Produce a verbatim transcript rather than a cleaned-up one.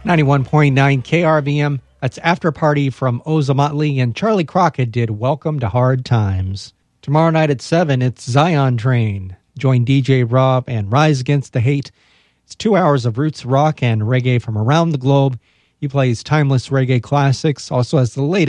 ninety-one point nine K R V M. That's After Party from Ozomatli, and Charlie Crockett did Welcome to Hard Times. Tomorrow night at seven, it's Zion Train. Join D J Rob and Rise Against the Hate. It's two hours of roots rock and reggae from around the globe. He plays timeless reggae classics, also has the latest